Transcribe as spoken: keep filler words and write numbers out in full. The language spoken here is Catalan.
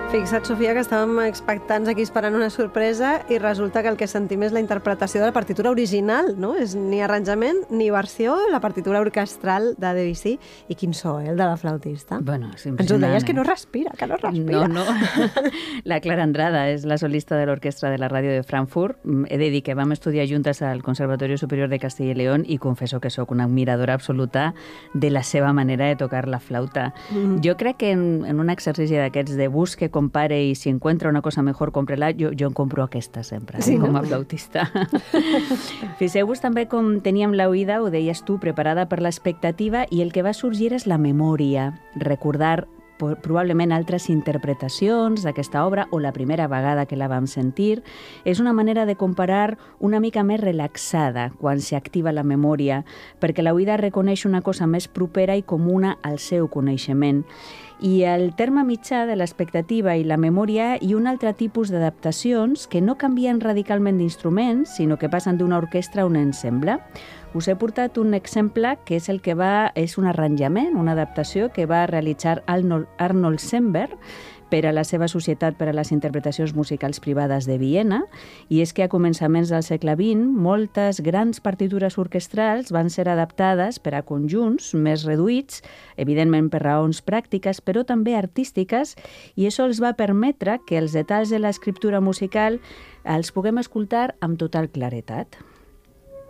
Fixa't, Sofia, que estàvem expectants aquí esperant una sorpresa i resulta que el que sentim és la interpretació de la partitura original, no? És ni arranjament ni versió, la partitura orquestral de Debussy. I quin so, eh, el de la flautista. Bueno, és Ens ho deies, que no respira, que no respira. No, no. La Clara Andrada és la solista de l'orquestra de la ràdio de Frankfurt. He de dir que vam estudiar juntes al Conservatorio Superior de Castilla y León i confesso que sóc una admiradora absoluta de la seva manera de tocar la flauta. Mm. Jo crec que en, en un exercici d'aquests de busque, compare i si encuentra una cosa mejor, cómprela, jo, jo en compro aquesta sempre, sí, eh, com no? a flautista. Fixeu-vos també com teníem l'oïda, ho deies tu, preparada per l'expectativa, i el que va sorgir és la memòria, recordar probablement altres interpretacions d'aquesta obra o la primera vegada que la vam sentir. És una manera de comparar una mica més relaxada quan s'activa la memòria, perquè l'oïda reconeix una cosa més propera i comuna al seu coneixement. I el terme mitjà de l'expectativa i la memòria i un altre tipus d'adaptacions que no canvien radicalment d'instruments, sinó que passen d'una orquestra a un ensemble. Us he portat un exemple que és el que va, és un arranjament, una adaptació que va realitzar Arnold, Arnold Sember per a la seva Societat per a les Interpretacions Musicals Privades de Viena, i és que a començaments del segle vint moltes grans partitures orquestrals van ser adaptades per a conjunts més reduïts, evidentment per raons pràctiques, però també artístiques, i això els va permetre que els detalls de l'escriptura musical els puguem escoltar amb total claretat.